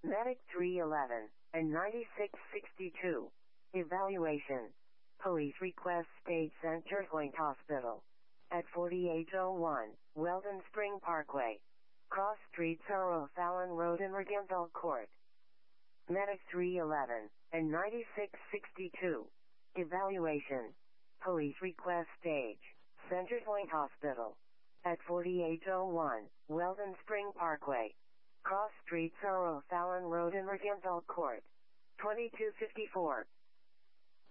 Medic 311 and 9662. Evaluation. Police request state Center Point Hospital. At 4801, Weldon Spring Parkway. Cross Street Sorrow Fallon Road in Regenville Court. Medic 311 and 9662. Evaluation. Police request stage, Center Point Hospital. At 4801, Weldon Spring Parkway. Cross Street Sorrow Fallon Road in Regenville Court. 2254.